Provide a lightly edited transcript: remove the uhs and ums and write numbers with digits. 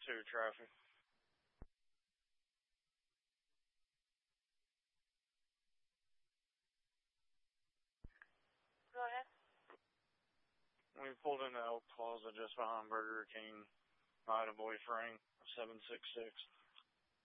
2 traffic. Go ahead. We pulled into Elk Plaza just behind Burger King. I had a voice ring, 766.